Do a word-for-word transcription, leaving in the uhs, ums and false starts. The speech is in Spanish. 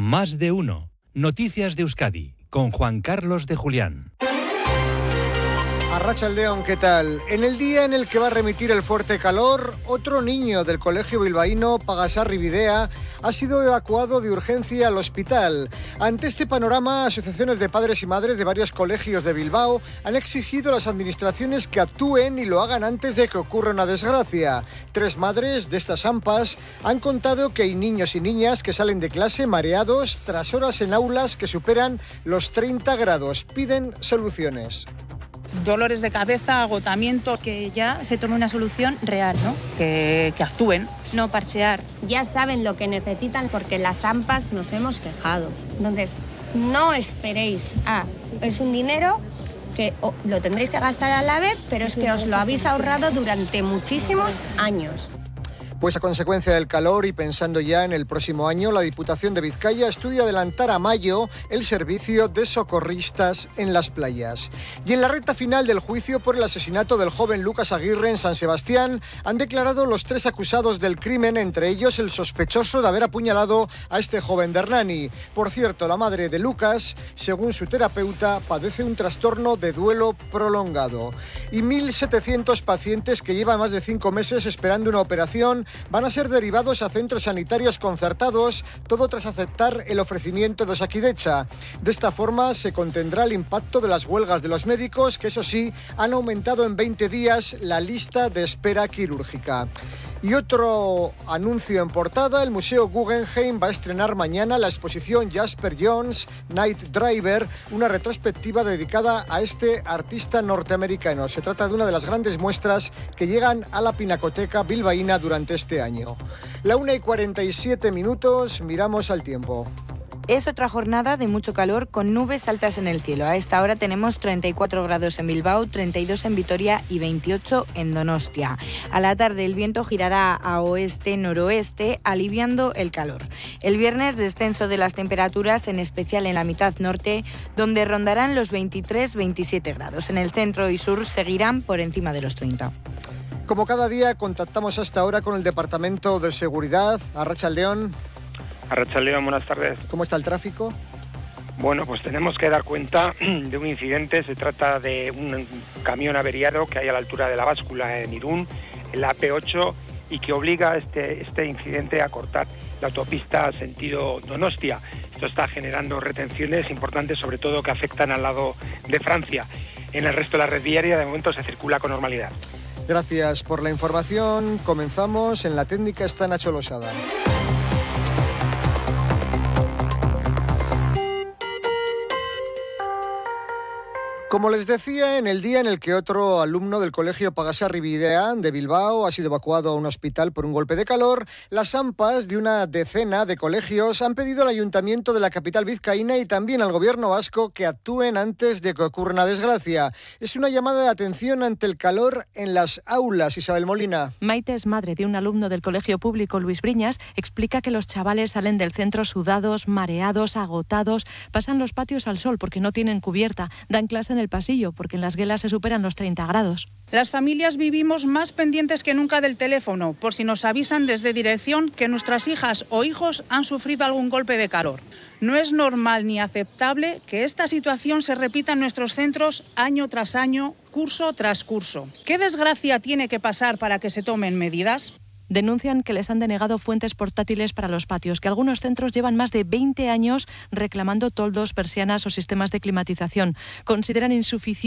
Más de uno. Noticias de Euskadi, con Juan Carlos de Julián. Arratsaldeon, ¿qué tal? En el día en el que va a remitir el fuerte calor, otro niño del colegio bilbaíno Pagasarri Bidea ha sido evacuado de urgencia al hospital. Ante este panorama, asociaciones de padres y madres de varios colegios de Bilbao han exigido a las administraciones que actúen y lo hagan antes de que ocurra una desgracia. Tres madres de estas AMPAs han contado que hay niños y niñas que salen de clase mareados tras horas en aulas que superan los treinta grados. Piden soluciones. Dolores de cabeza, agotamiento. Que ya se tome una solución real, ¿no? Que, que actúen. No parchear. Ya saben lo que necesitan porque las AMPAs nos hemos quejado. Entonces, no esperéis. Ah, es un dinero que oh, lo tendréis que gastar a la vez, pero es que os lo habéis ahorrado durante muchísimos años. Pues a consecuencia del calor y pensando ya en el próximo año, la Diputación de Vizcaya estudia adelantar a mayo el servicio de socorristas en las playas. Y en la recta final del juicio por el asesinato del joven Lucas Aguirre en San Sebastián, han declarado los tres acusados del crimen, entre ellos el sospechoso de haber apuñalado a este joven de Hernani. Por cierto, la madre de Lucas, según su terapeuta, padece un trastorno de duelo prolongado. Y mil setecientos pacientes que llevan más de cinco meses esperando una operación van a ser derivados a centros sanitarios concertados, todo tras aceptar el ofrecimiento de Osakidetza. De esta forma se contendrá el impacto de las huelgas de los médicos, que eso sí, han aumentado en veinte días la lista de espera quirúrgica. Y otro anuncio en portada, el Museo Guggenheim va a estrenar mañana la exposición Jasper Johns, Night Driver, una retrospectiva dedicada a este artista norteamericano. Se trata de una de las grandes muestras que llegan a la Pinacoteca bilbaína durante este año. La una y cuarenta y siete minutos, miramos al tiempo. Es otra jornada de mucho calor con nubes altas en el cielo. A esta hora tenemos treinta y cuatro grados en Bilbao, treinta y dos en Vitoria y veintiocho en Donostia. A la tarde el viento girará a oeste-noroeste, aliviando el calor. El viernes descenso de las temperaturas, en especial en la mitad norte, donde rondarán los veintitrés a veintisiete grados. En el centro y sur seguirán por encima de los treinta. Como cada día, contactamos hasta ahora con el Departamento de Seguridad. Arratsaldeon. Arratsaldeon, buenas tardes. ¿Cómo está el tráfico? Bueno, pues tenemos que dar cuenta de un incidente. Se trata de un camión averiado que hay a la altura de la báscula en Irún, en la A P ocho, y que obliga a este, este incidente a cortar la autopista sentido Donostia. Esto está generando retenciones importantes, sobre todo que afectan al lado de Francia. En el resto de la red viaria, de momento, se circula con normalidad. Gracias por la información. Comenzamos. En la técnica está Nacho Losada. Como les decía, en el día en el que otro alumno del colegio Pagasarri Bidea de Bilbao ha sido evacuado a un hospital por un golpe de calor, las AMPAs de una decena de colegios han pedido al ayuntamiento de la capital vizcaína y también al gobierno vasco que actúen antes de que ocurra una desgracia. Es una llamada de atención ante el calor en las aulas. Isabel Molina. Maite es madre de un alumno del colegio público Luis Briñas. Explica que los chavales salen del centro sudados, mareados, agotados, pasan los patios al sol porque no tienen cubierta, dan clase en el pasillo porque en las guelas se superan los treinta grados. Las familias vivimos más pendientes que nunca del teléfono, por si nos avisan desde dirección que nuestras hijas o hijos han sufrido algún golpe de calor. No es normal ni aceptable que esta situación se repita en nuestros centros año tras año, curso tras curso. ¿Qué desgracia tiene que pasar para que se tomen medidas? Denuncian que les han denegado fuentes portátiles para los patios, que algunos centros llevan más de veinte años reclamando toldos, persianas o sistemas de climatización. Consideran insuficiente